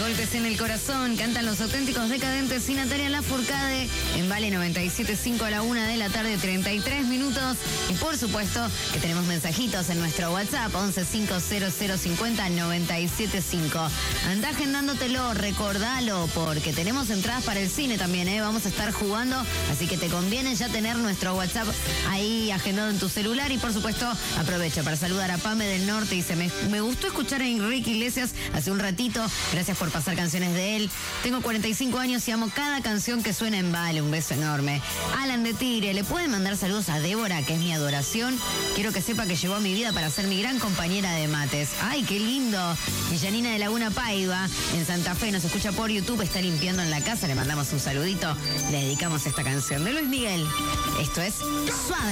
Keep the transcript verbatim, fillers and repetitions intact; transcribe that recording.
Golpes en el corazón, cantan Los Auténticos Decadentes y Natalia Lafourcade en Vale noventa y siete punto cinco a la una de la tarde, treinta y tres minutos. Y por supuesto que tenemos mensajitos en nuestro WhatsApp, once cinco cero cero cincuenta noventa y siete cinco. Andá agendándotelo, recordalo, porque tenemos entradas para el cine también, ¿eh? Vamos a estar jugando, así que te conviene ya tener nuestro WhatsApp ahí agendado en tu celular. Y por supuesto, aprovecho para saludar a Pame del Norte. Dice, me, me gustó escuchar a Enrique Iglesias hace un ratito. Gracias por pasar canciones de él. Tengo cuarenta y cinco años y amo cada canción que suena en Vale. Un beso enorme. Alan de Tigre, ¿le pueden mandar saludos a Débora, que es mi adoración? Quiero que sepa que llegó a mi vida para ser mi gran compañera de mates. ¡Ay, qué lindo! Y Janina de Laguna Paiva, en Santa Fe, nos escucha por YouTube, está limpiando en la casa. Le mandamos un saludito. Le dedicamos esta canción de Luis Miguel. Esto es Suave.